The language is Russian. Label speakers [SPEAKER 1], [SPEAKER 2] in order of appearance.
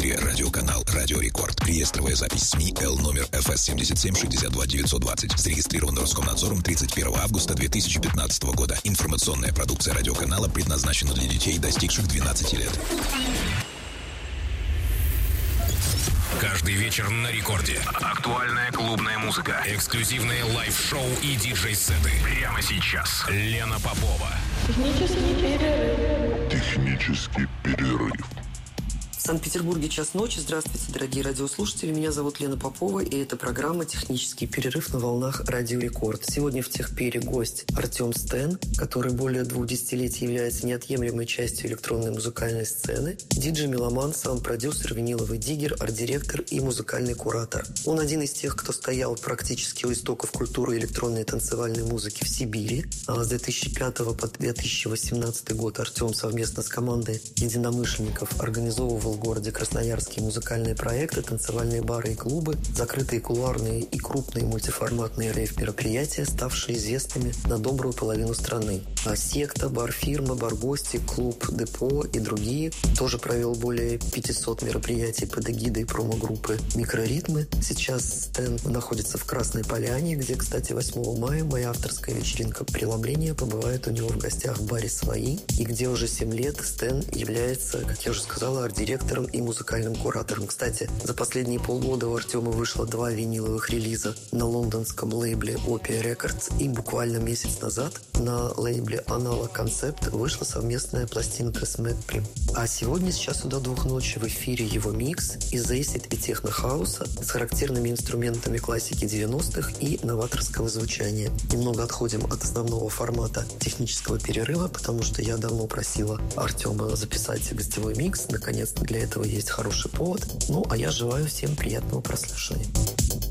[SPEAKER 1] эфире радиоканал «Радио Рекорд». Реестровая запись СМИ Л номер ФС 77 62 920. Зарегистрирован Роскомнадзором 31 августа 2015 года. Информационная продукция радиоканала предназначена для детей, достигших 12 лет. Каждый вечер на рекорде. Актуальная клубная музыка, эксклюзивные лайв-шоу и диджей-сеты. Прямо сейчас. Лена Попова.
[SPEAKER 2] Технический перерыв.
[SPEAKER 3] В Санкт-Петербурге час ночи. Здравствуйте, дорогие радиослушатели. Меня зовут Лена Попова, и это программа «Технический перерыв» на волнах Радио Рекорд. Сегодня в техпере гость Артем Стэн, который более 2 десятилетий является неотъемлемой частью электронной музыкальной сцены, диджей-меломан, саунд-продюсер, виниловый диггер, арт-директор и музыкальный куратор. Он один из тех, кто стоял практически у истоков культуры электронной и танцевальной музыки в Сибири. С 2005 по 2018 год Артем совместно с командой единомышленников организовывал в городе Красноярске музыкальные проекты, танцевальные бары и клубы, закрытые кулуарные и крупные мультиформатные рейв-мероприятия, ставшие известными на добрую половину страны. Секта, бар-фирма, бар-гости, клуб Депо и другие. Тоже провел более 500 мероприятий под эгидой промо-группы «Микроритмы». Сейчас Стэн находится в Красной Поляне, где, кстати, 8 мая моя авторская вечеринка «Преломление» побывает у него в гостях в баре «Свои», и где уже 7 лет Стэн является, как я уже сказала, арт-директором и музыкальным куратором. Кстати, за последние полгода у Артема вышло 2 виниловых релиза на лондонском лейбле Opia Records, и буквально месяц назад на лейбле Analog Concept вышла совместная пластинка с Мэдприм. А сегодня с часу до 2 ночи в эфире его микс из эйсид и техно-хауса с характерными инструментами классики 90-х и новаторского звучания. Немного отходим от основного формата технического перерыва, потому что я давно просила Артема записать гостевой микс. Наконец-то для этого есть хороший повод. Ну, а я желаю всем приятного прослушивания.